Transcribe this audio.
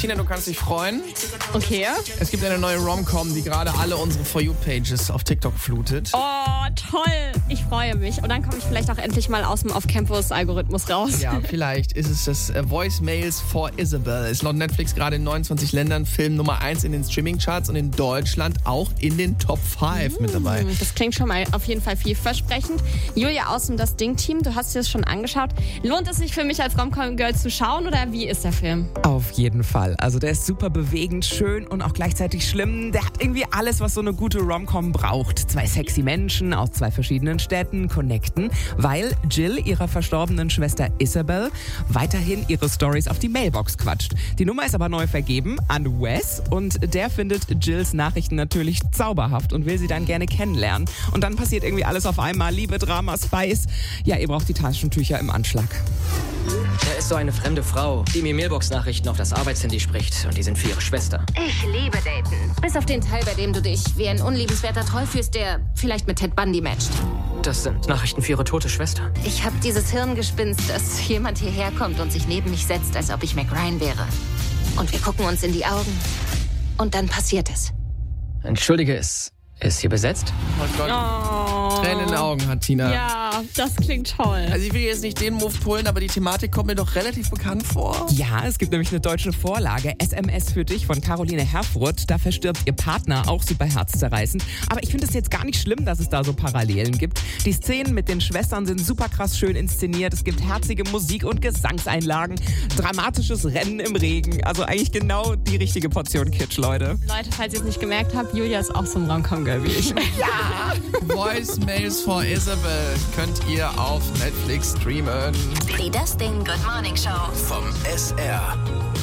Tina, du kannst dich freuen. Okay. Es gibt eine neue Rom-Com, die gerade alle unsere For You-Pages auf TikTok flutet. Oh, toll. Ich freue mich. Und dann komme ich vielleicht auch endlich mal aus dem Off-Campus-Algorithmus raus. Ja, vielleicht ist es das Voicemails for Isabel. Ist laut Netflix gerade in 29 Ländern Film Nummer 1 in den Streaming-Charts und in Deutschland auch in den Top 5 mit dabei. Das klingt schon mal auf jeden Fall vielversprechend. Julia aus dem Das Ding-Team, du hast dir das schon angeschaut. Lohnt es sich für mich als Rom-Com-Girl zu schauen oder wie ist der Film? Auf jeden Fall. Also der ist super bewegend, schön und auch gleichzeitig schlimm. Der hat irgendwie alles, was so eine gute Rom-Com braucht. 2 sexy Menschen aus 2 verschiedenen Städten connecten, weil Jill ihrer verstorbenen Schwester Isabel weiterhin ihre Stories auf die Mailbox quatscht. Die Nummer ist aber neu vergeben an Wes und der findet Jills Nachrichten natürlich zauberhaft und will sie dann gerne kennenlernen. Und dann passiert irgendwie alles auf einmal. Liebe, Drama, Spice. Ja, ihr braucht die Taschentücher im Anschlag. Er ist so eine fremde Frau, die mir Mailbox-Nachrichten auf das Arbeitshandy spricht und die sind für ihre Schwester. Ich liebe Daten. Bis auf den Teil, bei dem du dich wie ein unliebenswerter Troll fühlst, der vielleicht mit Ted Bundy matcht. Das sind Nachrichten für ihre tote Schwester. Ich habe dieses Hirngespinst, dass jemand hierher kommt und sich neben mich setzt, als ob ich Mac Ryan wäre. Und wir gucken uns in die Augen. Und dann passiert es. Entschuldige, ist hier besetzt? Oh Gott. Oh. Tränen in den Augen hat Tina. Ja, das klingt toll. Also ich will jetzt nicht den Move pullen, aber die Thematik kommt mir doch relativ bekannt vor. Ja, es gibt nämlich eine deutsche Vorlage, SMS für dich von Caroline Herfurth. Da verstirbt ihr Partner, auch super herzzerreißend. Aber ich finde es jetzt gar nicht schlimm, dass es da so Parallelen gibt. Die Szenen mit den Schwestern sind super krass schön inszeniert. Es gibt herzige Musik- und Gesangseinlagen, dramatisches Rennen im Regen. Also eigentlich genau die richtige Portion Kitsch, Leute. Leute, falls ihr es nicht gemerkt habt, Julia ist auch so ein Rom-Com-Girl wie ich. Voicemails for Isabel könnt ihr auf Netflix streamen. Die Das Ding Good Morning Show. Vom SR.